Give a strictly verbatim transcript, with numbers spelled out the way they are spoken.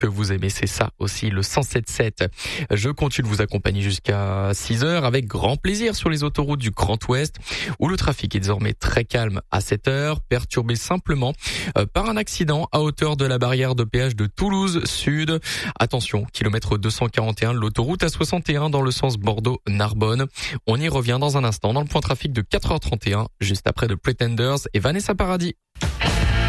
que vous aimez, c'est ça aussi, le cent sept sept. Je continue de vous accompagner jusqu'à six heures avec grand plaisir sur les autoroutes du Grand Ouest où le trafic est désormais très calme à sept heures, perturbé simplement par un accident à hauteur de la barrière de péage de Toulouse Sud. Attention, kilomètre deux cent quarante et un de l'autoroute A soixante et un dans le sens Bordeaux-Narbonne. On y revient dans un instant dans le point trafic de quatre heures trente et un, juste après The Pretenders et Vanessa Paradis.